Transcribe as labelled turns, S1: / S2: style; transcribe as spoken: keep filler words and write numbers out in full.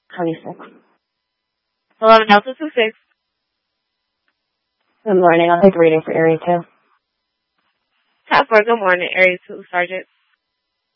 S1: twenty-six.
S2: Hello, Delta two six.
S1: Good morning. I'll take a reading for Area two.
S2: Top four, good morning, Area two, Sergeant.